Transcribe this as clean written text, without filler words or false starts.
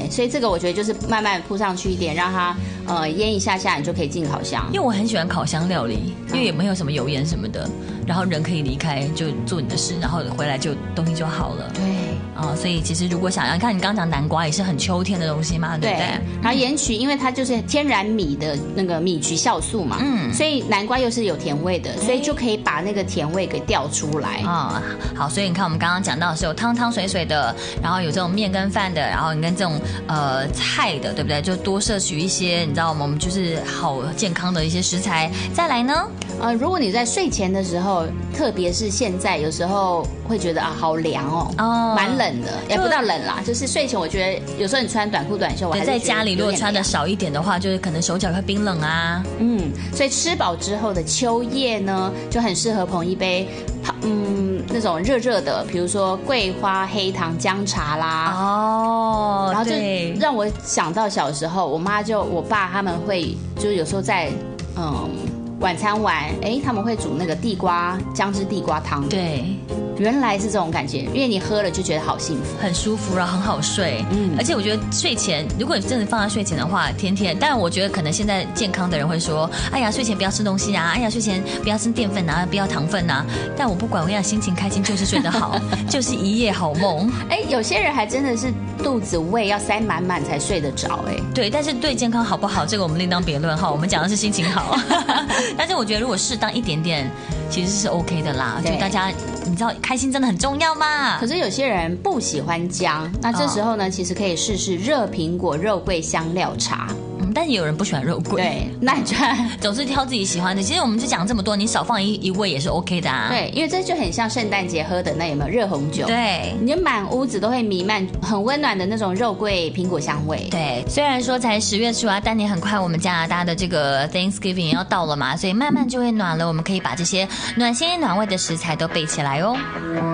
对，所以这个我觉得就是慢慢铺上去一点，让它腌一下下，你就可以进烤箱。 因为我很喜欢烤箱料理，因为也没有什么油盐什么的，然后人可以离开就做你的事，然后回来就东西就好了。 对。 所以其实如果想要看，你刚刚讲南瓜也是很秋天的东西嘛，对不对？ 然后盐曲，因为它就是天然米的那个米曲酵素嘛，所以南瓜又是有甜味的，所以就可以把那个甜味给调出来。 好，所以你看我们刚刚讲到的是有汤汤水水的，然后有这种面跟饭的，然后你跟这种菜的，对不对？就多摄取一些，你知道吗？我们就是好健康的一些食材。再来呢， 如果你在睡前的时候，特别是现在，有时候会觉得好凉蛮冷的，也不到冷啦，就是睡前我觉得有时候你穿短裤短袖，我还是在家里如果穿的少一点的话，就是可能手脚会冰冷啊。 所以吃饱之后的秋夜呢，就很适合捧一杯那种热热的，比如说桂花黑糖姜茶啦。然后就让我想到小时候，我爸他们会就是有时候在晚餐完，他们会煮那个姜汁地瓜汤。 对， 原来是这种感觉，因为你喝了就觉得好幸福， 很舒服，然后很好睡。而且我觉得睡前，如果你真的放在睡前的话，天天，当然我觉得可能现在健康的人会说，哎呀，睡前不要吃东西啊，哎呀，睡前不要吃淀粉啊，不要糖分啊。但我不管，我要心情开心就是睡得好，就是一夜好梦。 有些人还真的是肚子胃要塞满满才睡得着。 对，但是对健康好不好，这个我们另当别论哈。我们讲的是心情好，但是我觉得如果适当一点点，其实是 OK 的啦。就大家你知道，开心真的很重要嘛。 可是有些人不喜欢姜，那这时候呢，其实可以试试热苹果肉桂香料茶。 但也有人不喜欢肉桂， 对，那你就总是挑自己喜欢的。其实我们就讲这么多，你少放一味也是 OK 的啊。 对，因为这就很像圣诞节喝的那有没有热红酒？ 对， 你就满屋子都会弥漫很温暖的那种肉桂苹果香味。 对，虽然说才10月初啊，但你很快我们加拿大的这个 Thanksgiving 要到了嘛，所以慢慢就会暖了。我们可以把这些暖心暖胃的食材都备起来哦。